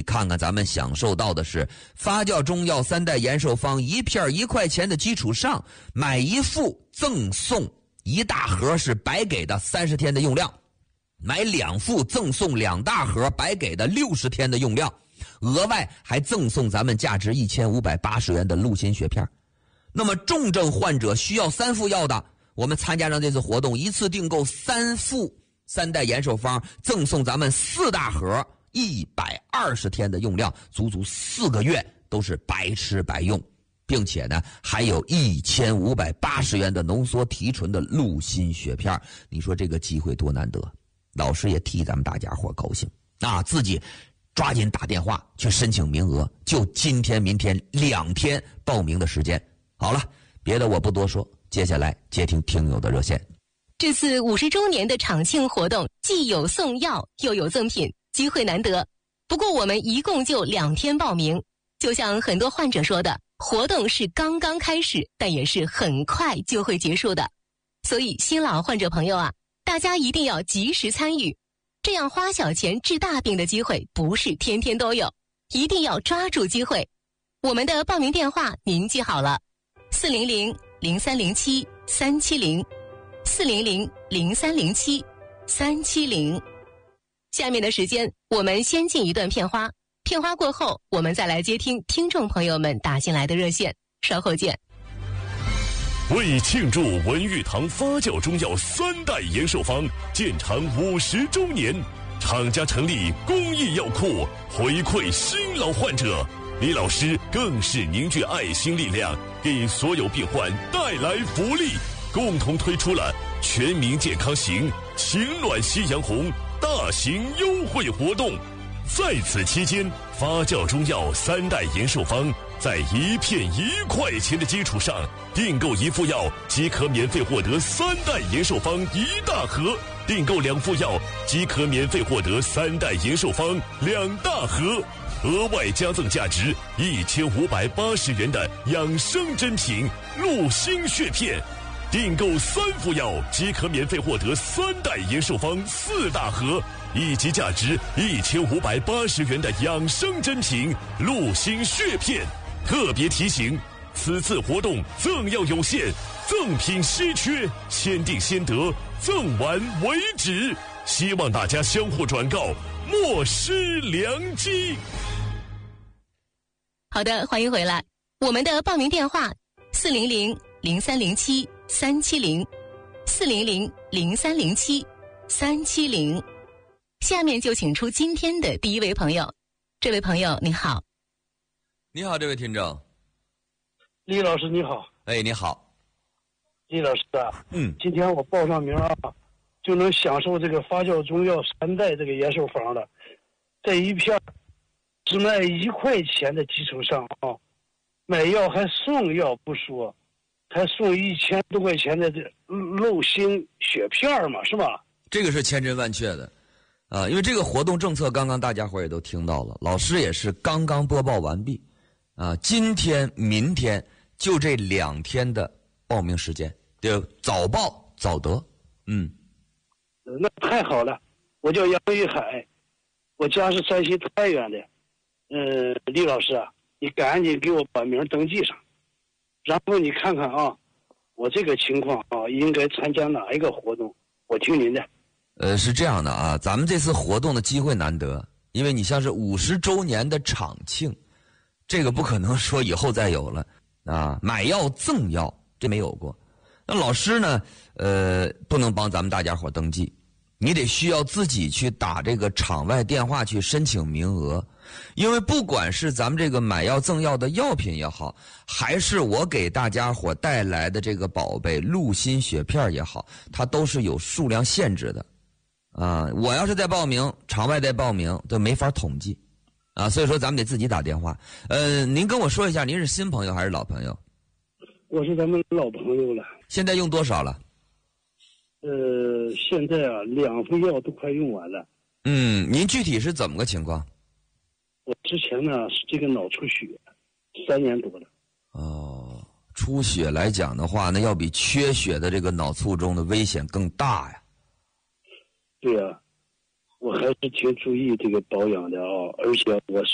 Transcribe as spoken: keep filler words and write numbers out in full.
看看咱们享受到的是发酵中药三代延寿方一片一块钱的基础上，买一副赠送一大盒是白给的三十天的用量，买两副赠送两大盒白给的六十天的用量，额外还赠送咱们价值一千五百八十元的鹿心血片。那么重症患者需要三副药的，我们参加上这次活动，一次订购三副三代延寿方，赠送咱们四大盒一百二十天的用量，足足四个月都是白吃白用，并且呢还有一千五百八十元的浓缩提纯的鹿心血片。你说这个机会多难得，老师也替咱们大家伙高兴啊！自己抓紧打电话去申请名额，就今天明天两天报名的时间。好了，别的我不多说，接下来接听听友的热线。 这次五十周年的厂庆活动，既有送药又有赠品，机会难得。不过我们一共就两天报名，就像很多患者说的，活动是刚刚开始，但也是很快就会结束的。所以新老患者朋友啊，大家一定要及时参与，这样花小钱治大病的机会不是天天都有，一定要抓住机会。我们的报名电话您记好了，四零零零三零七三七零。四零零零三零七三七零。下面的时间我们先进一段片花，片花过后我们再来接听听众朋友们打进来的热线，稍后见。 为庆祝文玉堂发酵中药三代延寿方建厂五十周年，厂家成立公益药库，回馈新老患者。李老师更是凝聚爱心力量，给所有病患带来福利，共同推出了全民健康行情暖夕阳红大型优惠活动。在此期间，发酵中药三代延寿方在一片一块钱的基础上，订购一副药即可免费获得三代延寿方一大盒，订购两副药即可免费获得三代延寿方两大盒，额外加赠价值一千五百八十元的养生珍品鹿心血片。订购三副药即可免费获得三代延寿方四大盒，以及价值一千五百八十元的养生珍品鹿心血片。特别提醒，此次活动赠药有限，赠品稀缺，先订先得，赠完为止。希望大家相互转告，莫失良机。 好的，欢迎回来。我们的报名电话四零零零三零七三七零，四零零零三零七三七零。下面就请出今天的第一位朋友。这位朋友你好。 你好，这位听众。 李老师你好。 哎，你好。 李老师啊， 嗯， 今天我报上名啊，就能享受这个发酵中药三代这个延寿方了。这一片只卖一块钱的基础上啊，买药还送药不说，还送一千多块钱的这鹿心血片嘛，是吧？ 这个是千真万确的，啊，因为这个活动政策刚刚大家伙也都听到了，老师也是刚刚播报完毕，啊，今天、明天就这两天的报名时间，就早报早得，嗯， 那太好了。我叫杨玉海，我家是山西太原的。嗯，李老师啊，你赶紧给我把名登记上，然后你看看啊，我这个情况啊，应该参加哪一个活动？我听您的。 呃，是这样的啊，咱们这次活动的机会难得，因为你像是五十周年的厂庆，这个不可能说以后再有了啊。买药赠药这没有过，那老师呢，呃，不能帮咱们大家伙登记，你得需要自己去打这个场外电话去申请名额。因为不管是咱们这个买药赠药的药品也好，还是我给大家伙带来的这个宝贝鹿心血片也好，它都是有数量限制的啊。我要是在报名，场外在报名都没法统计啊，所以说咱们得自己打电话。呃，您跟我说一下，您是新朋友还是老朋友？ 我是咱们老朋友了。 现在用多少了？ 呃，现在啊，两副药都快用完了。 嗯，您具体是怎么个情况？ 我之前呢是这个脑出血，三年多了。 哦，出血来讲的话，那要比缺血的这个脑卒中的危险更大呀。 对呀、啊，我还是挺注意这个保养的啊，而且我